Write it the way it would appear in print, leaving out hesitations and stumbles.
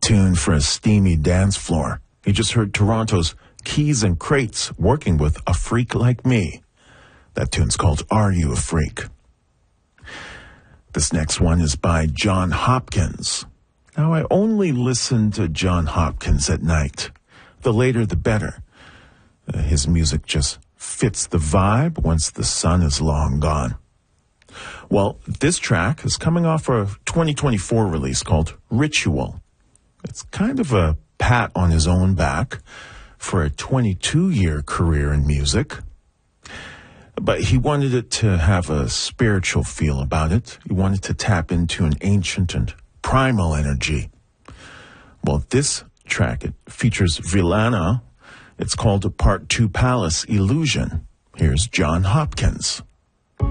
tune for a steamy dance floor. You just heard Toronto's Keys and Crates working with A Freak Like Me. That tune's called Are You a Freak? This next one is by John Hopkins. Now, I only listen to John Hopkins at night. The later, the better. His music just fits the vibe once the sun is long gone. Well, this track is coming off a 2024 release called Ritual. It's kind of a pat on his own back for a 22-year career in music. But he wanted it to have a spiritual feel about it. He wanted to tap into an ancient and primal energy. Well, this track, it features Villana. It's called a Part 2 Palace Illusion. Here's John Hopkins.